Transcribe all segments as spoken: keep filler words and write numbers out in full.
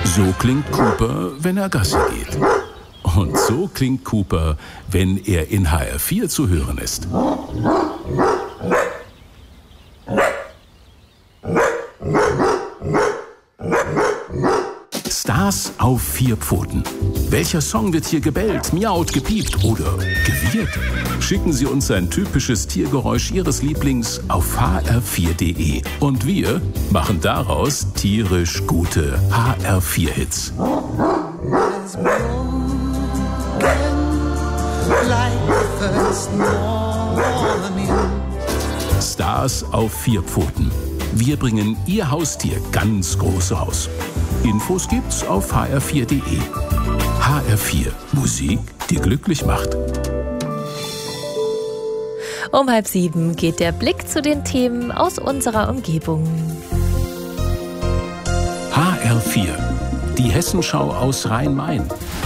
So klingt Cooper, wenn er Gassi geht. Und so klingt Cooper, wenn er in H R vier zu hören ist. Stars auf vier Pfoten. Welcher Song wird hier gebellt, miaut, gepiept oder gewirrt? Schicken Sie uns ein typisches Tiergeräusch Ihres Lieblings auf h r vier punkt d e und wir machen daraus tierisch gute H R vier Hits. Stars auf vier Pfoten. Wir bringen Ihr Haustier ganz groß raus. Infos gibt's auf h r vier punkt d e. H R vier. Musik, die glücklich macht. Um halb sieben geht der Blick zu den Themen aus unserer Umgebung. H R vier. Die Hessenschau aus Rhein-Main.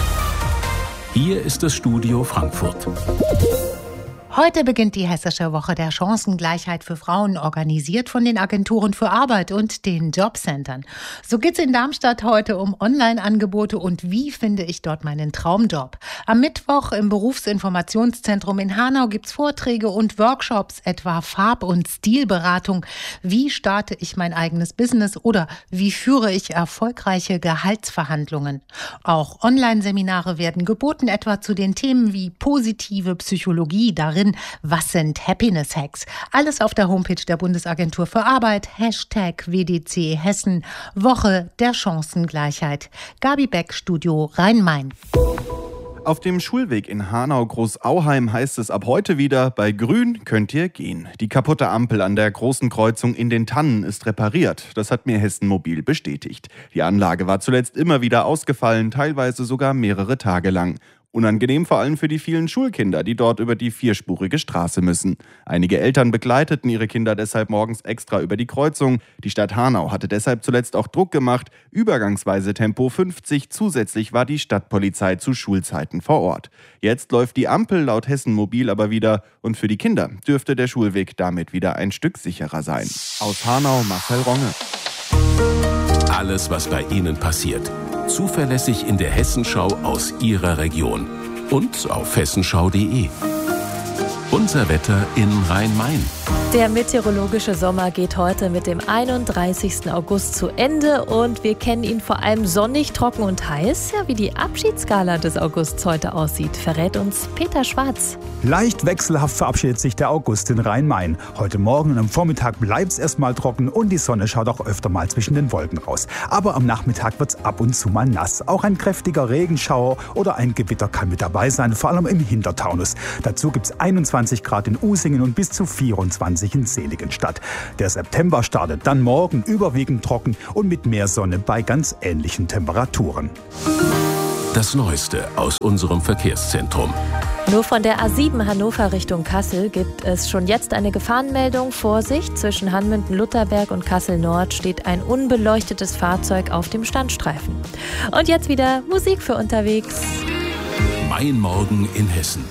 Hier ist das Studio Frankfurt. Heute beginnt die Hessische Woche der Chancengleichheit für Frauen, organisiert von den Agenturen für Arbeit und den Jobcentern. So geht's in Darmstadt heute um Online-Angebote und wie finde ich dort meinen Traumjob. Am Mittwoch im Berufsinformationszentrum in Hanau gibt's Vorträge und Workshops, etwa Farb- und Stilberatung. Wie starte ich mein eigenes Business oder wie führe ich erfolgreiche Gehaltsverhandlungen? Auch Online-Seminare werden geboten, etwa zu den Themen wie positive Psychologie, darin was sind Happiness-Hacks? Alles auf der Homepage der Bundesagentur für Arbeit, Hashtag W D C Hessen, Woche der Chancengleichheit. Gabi Beck, Studio Rhein-Main. Auf dem Schulweg in Hanau-Großauheim heißt es ab heute wieder, bei Grün könnt ihr gehen. Die kaputte Ampel an der großen Kreuzung in den Tannen ist repariert. Das hat mir Hessen Mobil bestätigt. Die Anlage war zuletzt immer wieder ausgefallen, teilweise sogar mehrere Tage lang. Unangenehm vor allem für die vielen Schulkinder, die dort über die vierspurige Straße müssen. Einige Eltern begleiteten ihre Kinder deshalb morgens extra über die Kreuzung. Die Stadt Hanau hatte deshalb zuletzt auch Druck gemacht. Übergangsweise Tempo fünfzig, zusätzlich war die Stadtpolizei zu Schulzeiten vor Ort. Jetzt läuft die Ampel laut Hessen Mobil aber wieder und für die Kinder dürfte der Schulweg damit wieder ein Stück sicherer sein. Aus Hanau, Marcel Ronge. Alles, was bei Ihnen passiert. Zuverlässig in der Hessenschau aus Ihrer Region und auf hessenschau punkt d e. Unser Wetter in Rhein-Main. Der meteorologische Sommer geht heute mit dem einunddreißigsten August zu Ende und wir kennen ihn vor allem sonnig, trocken und heiß. Ja, wie die Abschiedsskala des Augusts heute aussieht, verrät uns Peter Schwarz. Leicht wechselhaft verabschiedet sich der August in Rhein-Main. Heute Morgen und am Vormittag bleibt es erstmal trocken und die Sonne schaut auch öfter mal zwischen den Wolken raus. Aber am Nachmittag wird es ab und zu mal nass. Auch ein kräftiger Regenschauer oder ein Gewitter kann mit dabei sein, vor allem im Hintertaunus. Dazu gibt es einundzwanzig Grad in Usingen und bis zu vierundzwanzig in Seligenstadt. Der September startet dann morgen überwiegend trocken und mit mehr Sonne bei ganz ähnlichen Temperaturen. Das Neueste aus unserem Verkehrszentrum. Nur von der A sieben Hannover Richtung Kassel gibt es schon jetzt eine Gefahrenmeldung. Vorsicht, zwischen Hanmünden-Lutherberg und Kassel-Nord steht ein unbeleuctetes Fahrzeug auf dem Standstreifen. Und jetzt wieder Musik für unterwegs. Mein Morgen in Hessen.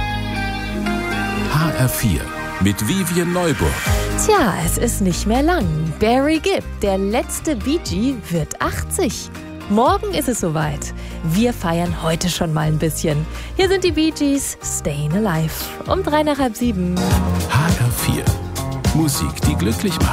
H R vier mit Vivian Neuburg. Tja, es ist nicht mehr lang. Barry Gibb, der letzte Bee Gee, wird achtzig. Morgen ist es soweit. Wir feiern heute schon mal ein bisschen. Hier sind die Bee Gees, Stayin' Alive. Um drei nach halb sieben. H R vier. Musik, die glücklich macht.